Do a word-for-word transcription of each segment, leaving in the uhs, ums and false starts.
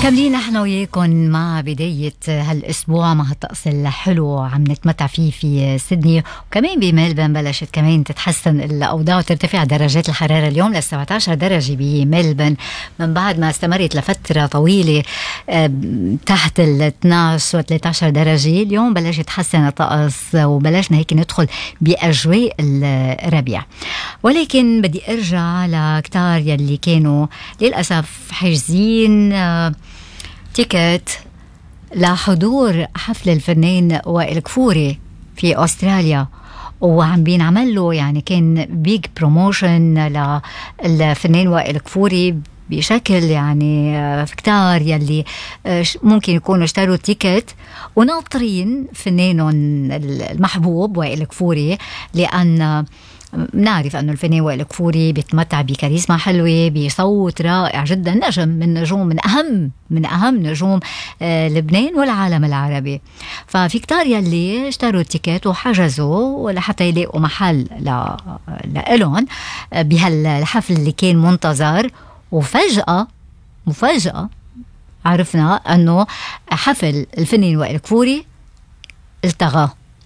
مكملين نحن وياكم مع بداية هالأسبوع مع هالطقس الحلو عم نتمتع فيه في سيدني، وكمان بملبن بلشت كمان تتحسن الأوضاع وترتفع درجات الحرارة اليوم ل سبعة عشر درجة بملبن من بعد ما استمرت لفترة طويلة تحت ال اثنعش و ثلاثة عشر درجة. اليوم بلش يتحسن الطقس وبلشنا هيك ندخل بأجواء الربيع، ولكن بدي أرجع لكتار يلي كانوا للأسف حاجزين تيكت لحضور حفل الفنان وائل كفوري في أستراليا، وعم بينعمل له يعني كان بيج بروموشن للفنان وائل كفوري بشكل يعني كتار يلي ممكن يكونوا اشتروا تيكت وناطرين فنانهم المحبوب وائل كفوري، لأن بنعرف أنه الفنان وائل كفوري بيتمتع بكاريزما حلوة، بصوت رائع جدا، نجم من نجوم من أهم من أهم نجوم لبنان والعالم العربي. ففي كتار يلي اشتروا التيكت وحجزوا لحتى يلاقوا محل لإلهم بهالحفل اللي كان منتظر، وفجأة مفاجأة عرفنا أنه حفل الفنان وائل كفوري التغى.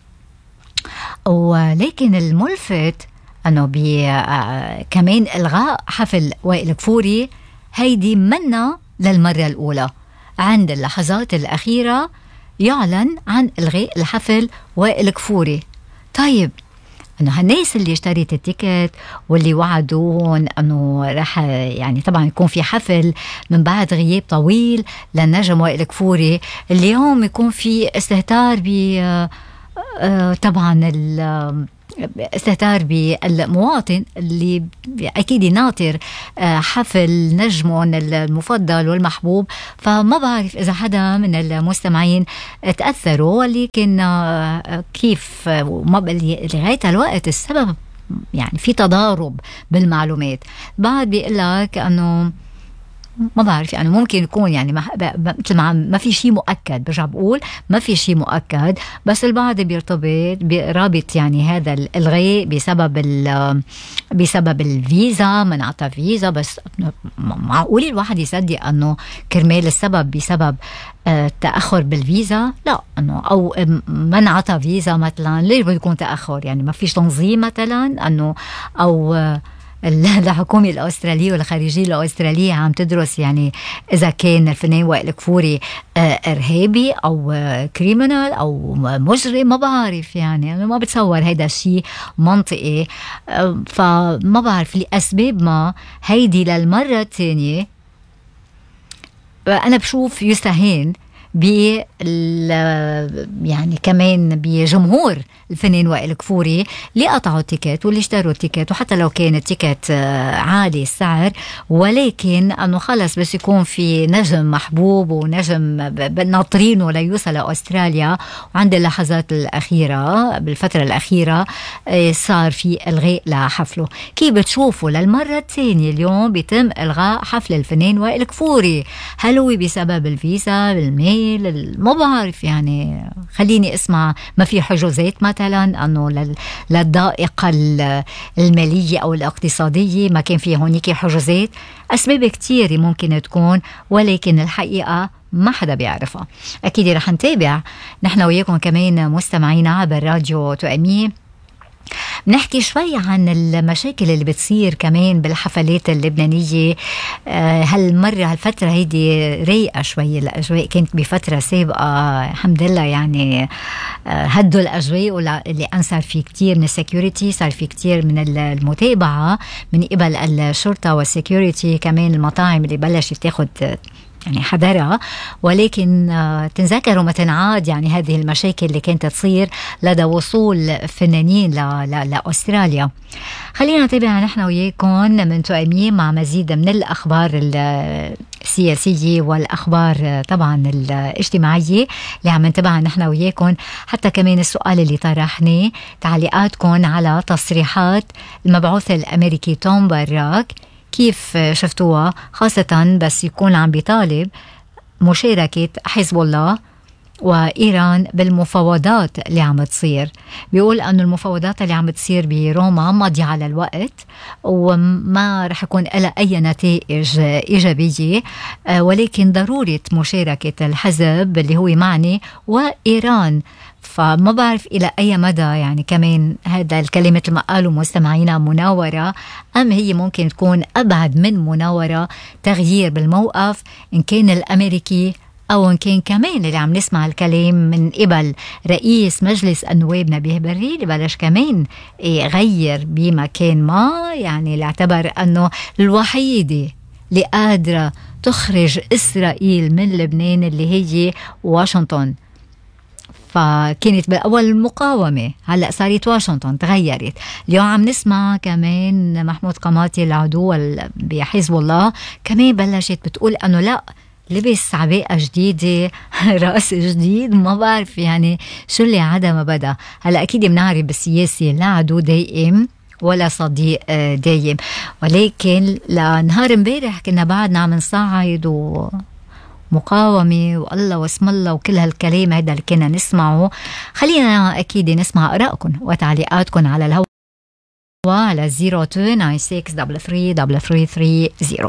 ولكن الملفت أنه كمان إلغاء حفل وائل كفوري هيدي منا للمرة الأولى، عند اللحظات الأخيرة يعلن عن إلغاء الحفل وائل كفوري. طيب أنه هالناس اللي اشتريت التيكت واللي وعدون أنه رح يعني طبعا يكون في حفل من بعد غياب طويل للنجم وائل كفوري، اليوم يكون في استهتار ب طبعا استهتار بالمواطن اللي أكيد ناطر حفل نجمه المفضل والمحبوب. فما بعرف إذا حدا من المستمعين تأثروا، ولكن كيف لغاية الوقت السبب يعني في تضارب بالمعلومات. بعد بيقول لك أنه ما بعرف يعني ممكن يكون يعني مثل ما ما في شيء مؤكد، برجع بقول ما في شيء مؤكد، بس البعض بيرتبط برابط يعني هذا الإلغاء بسبب بسبب الفيزا، منعطى فيزا. بس معقول الواحد يصدق انه كرمال السبب بسبب تأخر بالفيزا؟ لا، انه او منعطى فيزا مثلا ليش بده يكون تأخر؟ يعني ما فيش تنظيم مثلا انه او الحكومة الأسترالية والخارجية الأسترالية عم تدرس يعني إذا كان الفنان وائل كفوري إرهابي أو كريمنال أو مجرم. ما بعرف يعني أنا ما بتصور هيدا الشيء منطقي. فما بعرف لأسباب ما هيدي للمرة الثانية أنا بشوف يستهين ب يعني كمان بجمهور الفنان وائل كفوري اللي قطعوا التيكت واللي اشتروا التيكت، وحتى لو كان التيكت عالي السعر، ولكن انه خلص بس يكون في نجم محبوب ونجم ناطرينه ليوصل لاستراليا، وعند اللحظات الاخيره بالفتره الاخيره صار في الغاء لحفله. كيف بتشوفوا للمره الثانيه اليوم بيتم الغاء حفل الفنان وائل كفوري؟ هل هو بسبب الفيزا، بالميل، ما بعرف يعني؟ خليني اسمع ما في حجوزات مثلا انه للضائقه الماليه او الاقتصاديه ما كان في هونيك حجوزات؟ اسباب كتير ممكن تكون، ولكن الحقيقه ما حدا بيعرفها. اكيد رح نتابع نحن وياكم كمان مستمعينا عبر راديو تؤمين، بنحكي شوي عن المشاكل اللي بتصير كمان بالحفلات اللبنانية. آه هالمرة هالفترة هيدي رايقة شوي، الأجواء كانت بفترة سابقة الحمد لله يعني آه هدوا الأجواء، لأن صار في كتير من السيكوريتي، صار في كتير من المتابعة من قبل الشرطة والسيكوريتي، كمان المطاعم اللي بلشت تاخد يعني حذرها. ولكن تنذكروا ما تنعاد يعني هذه المشاكل اللي كانت تصير لدى وصول فنانين لأستراليا. خلينا نتابع نحن وياكم من تؤمين مع مزيد من الأخبار السياسية والأخبار طبعا الاجتماعية اللي عم نتابعها نحن وياكم، حتى كمان السؤال اللي طرحناه تعليقاتكم على تصريحات المبعوث الأمريكي توم باراك، كيف شفتوها؟ خاصة بس يكون عم بيطالب مشاركة حزب الله وإيران بالمفاوضات اللي عم تصير. بيقول أنه المفاوضات اللي عم تصير بروما ماضية على الوقت وما رح يكون لها أي نتائج إيجابية، ولكن ضرورة مشاركة الحزب اللي هو معني وإيران. فما بعرف إلى أي مدى يعني كمان هذا الكلمة مثل ما قالوا مستمعينا مناورة، أم هي ممكن تكون أبعد من مناورة، تغيير بالموقف إن كان الأمريكي أو إن كان كمان اللي عم نسمع الكلام من قبل رئيس مجلس النواب نبيه بري اللي بلش كمان يغير بمكان ما، يعني اللي اعتبر أنه الوحيدة اللي قادرة تخرج إسرائيل من لبنان اللي هي واشنطن. فكانت بالأول المقاومة، هلأ صارت واشنطن، تغيرت. اليوم عم نسمع كمان محمود قماطي العضو بحزب الله كمان بلشت بتقول أنه لا، لبس عباءة جديدة رأس جديد، ما بعرف يعني شو اللي عدا ما بدا. هلأ أكيد بنعرف بالسياسة لا عدو دائم ولا صديق دايم، ولكن لنهار امبارح كنا بعدنا عم نصعد و مقاومة والله واسم الله وكل هالكلام هذا اللي كنا نسمعه. خلينا أكيد نسمع آرائكم وتعليقاتكم على الهواء على صفر اثنين تسعة ستة ثلاثة ثلاثة ثلاثة ثلاثة ثلاثة صفر.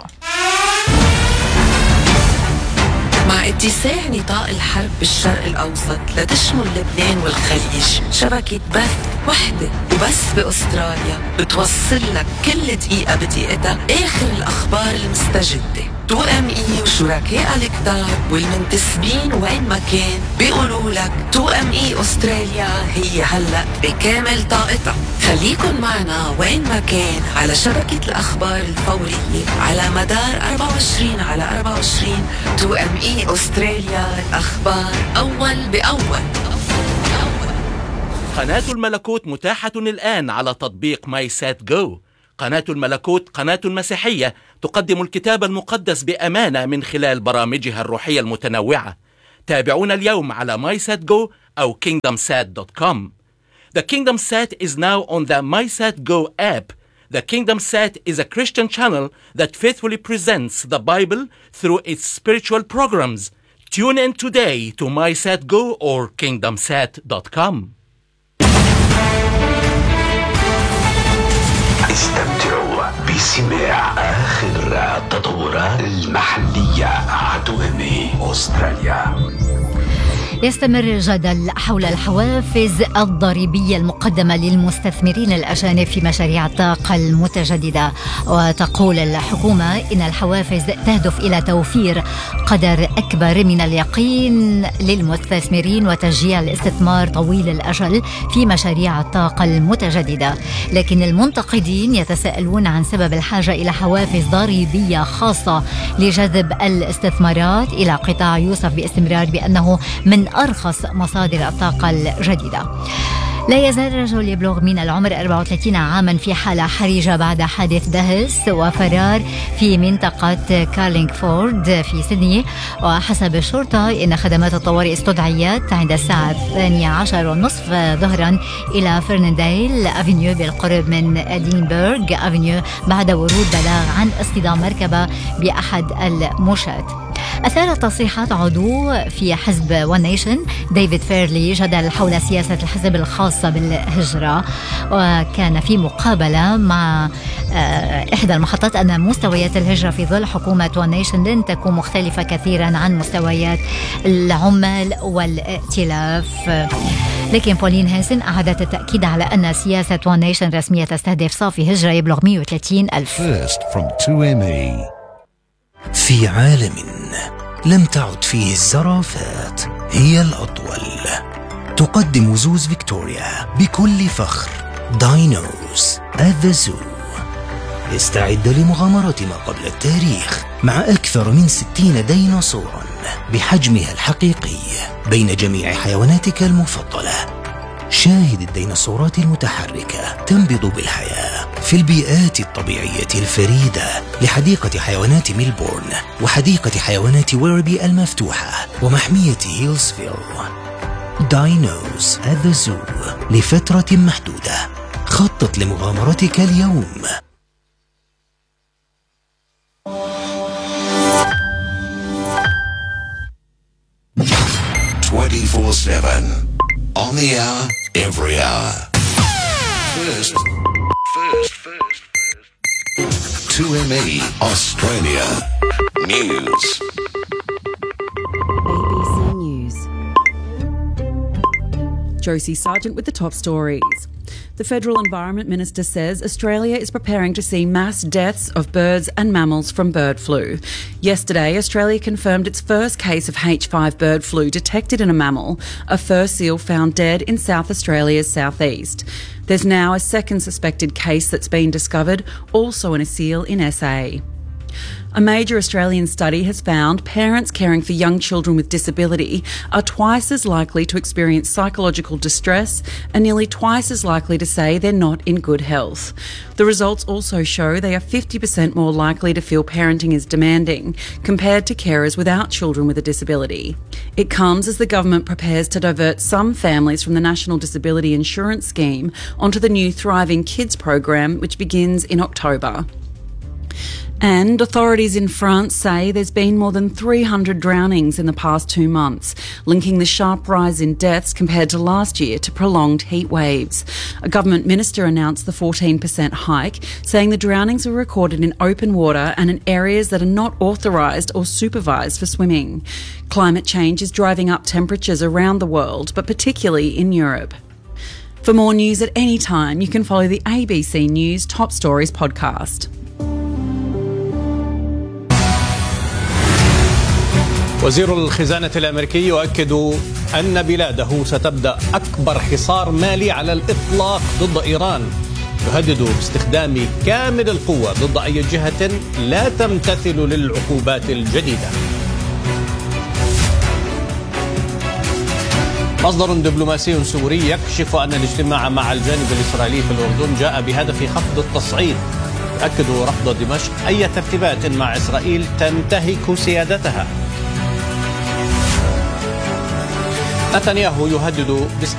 مع اتساع نطاق الحرب بالشرق الأوسط لتشمل لبنان والخليج، شبكة بث وحدة وبس بأستراليا بتوصل لك كل دقيقة بدقيقتها آخر الأخبار المستجدة. تو ام اي وشركاء الكتار والمنتسبين وين ما كان بيقولوا لك تو ام اي أستراليا هي هلأ بكامل طاقتها. خليكن معنا وين ما كان على شبكة الأخبار الفورية على مدار أربعة وعشرين على أربعة وعشرين. تو ام اي أستراليا، الأخبار أول بأول. قناة الملكوت متاحة الآن على تطبيق ماي سات جو. قناة الملكوت قناة مسيحية تقدم الكتاب المقدس بأمانة من خلال برامجها الروحية المتنوعة. تابعونا اليوم على ماي سات جو أو كينغدم سات دوت كوم. The KingdomSat is now on the MySatGo app. The KingdomSat is a Christian channel that faithfully presents the Bible through its spiritual programs. Tune in today to MySatGo or kingdom sat dot com. استمتعوا بسماع آخر التطورات المحلية على تو ام اي أستراليا. يستمر الجدل حول الحوافز الضريبية المقدمة للمستثمرين الأجانب في مشاريع الطاقة المتجددة، وتقول الحكومة إن الحوافز تهدف إلى توفير قدر أكبر من اليقين للمستثمرين وتشجيع الاستثمار طويل الأجل في مشاريع الطاقة المتجددة. لكن المنتقدين يتساءلون عن سبب الحاجة إلى حوافز ضريبية خاصة لجذب الاستثمارات إلى قطاع يوصف باستمرار بأنه من أرخص مصادر الطاقة الجديدة. لا يزال رجل يبلغ من العمر أربعة وثلاثين عاما في حالة حرجة بعد حادث دهس وفرار في منطقة كارلينغفورد في سيدني. وحسب الشرطة إن خدمات الطوارئ استدعيت عند الساعة الثانية عشر والنصف ظهرا إلى فرنانديل أفينيو بالقرب من دينبرغ أفينيو بعد ورود بلاغ عن اصطدام مركبة بأحد المشاة. أثارت تصريحات عضو في حزب ون نيشن ديفيد فيرلي جدل حول سياسة الحزب الخاصة بالهجرة، وكان في مقابلة مع إحدى المحطات أن مستويات الهجرة في ظل حكومة ون نيشن لن تكون مختلفة كثيرا عن مستويات العمال والائتلاف. لكن بولين هانسن أعادت التأكيد على أن سياسة ون نيشن رسمية تستهدف صافي هجرة يبلغ مئة وثلاثين ألف. في عالم لم تعد فيه الزرافات هي الأطول، تقدم زوز فيكتوريا بكل فخر داينوز at the zoo. استعد لمغامرة ما قبل التاريخ مع أكثر من ستين ديناصورا بحجمها الحقيقي بين جميع حيواناتك المفضلة. شاهد الديناصورات المتحركة تنبض بالحياة في البيئات الطبيعية الفريدة لحديقة حيوانات ميلبورن وحديقة حيوانات ويربي المفتوحة ومحمية هيلزفيل. داينوز at the zoo لفترة محدودة. خطط لمغامرتك اليوم. seven. On the hour, every hour. First, first, first, first. two M E Australia News. A B C News. Josie Sargent with the top stories. The Federal Environment Minister says Australia is preparing to see mass deaths of birds and mammals from bird flu. Yesterday, Australia confirmed its first case of H five bird flu detected in a mammal, a fur seal found dead in South Australia's southeast. There's now a second suspected case that's been discovered, also in a seal in S A. A major Australian study has found parents caring for young children with disability are twice as likely to experience psychological distress and nearly twice as likely to say they're not in good health. The results also show they are fifty percent more likely to feel parenting is demanding compared to carers without children with a disability. It comes as the government prepares to divert some families from the National Disability Insurance Scheme onto the new Thriving Kids program, which begins in October. And authorities in France say there's been more than three hundred drownings in the past two months, linking the sharp rise in deaths compared to last year to prolonged heat waves. A government minister announced the fourteen percent hike, saying the drownings were recorded in open water and in areas that are not authorised or supervised for swimming. Climate change is driving up temperatures around the world, but particularly in Europe. For more news at any time, you can follow the A B C News Top Stories podcast. وزير الخزانة الأمريكي يؤكد أن بلاده ستبدأ أكبر حصار مالي على الإطلاق ضد إيران، يهدد باستخدام كامل القوة ضد أي جهة لا تمتثل للعقوبات الجديدة. مصدر دبلوماسي سوري يكشف أن الاجتماع مع الجانب الإسرائيلي في الأردن جاء بهدف خفض التصعيد. يؤكد رفض دمشق أي ترتيبات مع إسرائيل تنتهك سيادتها. نتنياهو يهدد